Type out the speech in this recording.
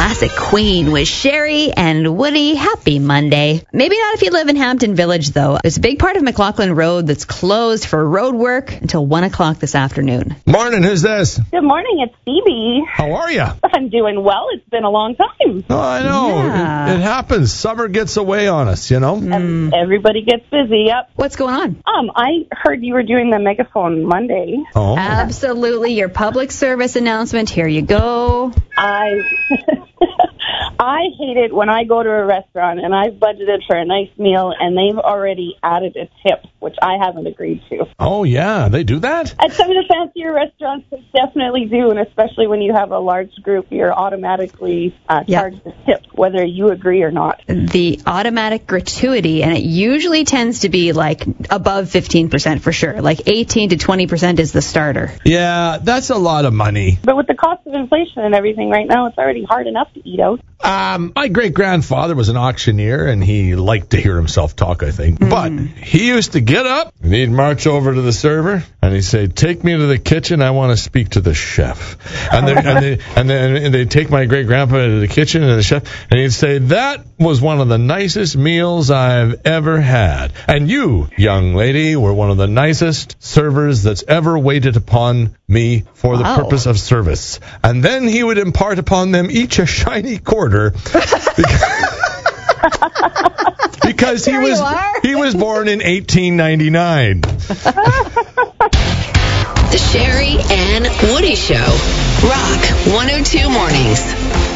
classic Queen with Sherry and Woody. Happy Monday. Maybe not if you live in Hampton Village, though. There's a big part of McLaughlin Road that's closed for road work until 1 o'clock this afternoon. Morning, who's this? Good morning, it's Phoebe. How are you? I'm doing well. It's been a long time. Oh, I know. Yeah. It happens. Summer gets away on us, you know? And everybody gets busy, yep. What's going on? I heard you were doing the Megaphone Monday. Oh. Absolutely. Your public service announcement. Here you go. I hate it when I go to a restaurant and I've budgeted for a nice meal and they've already added a tip, which I haven't agreed to. Oh, yeah. They do that? At some of the fancier restaurants, they definitely do, and especially when you have a large group, you're automatically charged a tip, whether you agree or not. The automatic gratuity, and it usually tends to be like above 15% for sure. Like 18 to 20% is the starter. Yeah, that's a lot of money. But with the cost of inflation and everything right now, it's already hard enough to eat out. My great-grandfather was an auctioneer, and he liked to hear himself talk, I think. But he used to get up, and he'd march over to the server, and he'd say, "Take me to the kitchen. I want to speak to the chef." And then they'd take my great-grandpa to the kitchen and the chef, and he'd say, "That was one of the nicest meals I've ever had. And you, young lady, were one of the nicest servers that's ever waited upon me for the purpose of service." And then he would impart upon them each a shiny quarter because he was born in 1899. The Sherry and Woody Show. Rock 102 Mornings.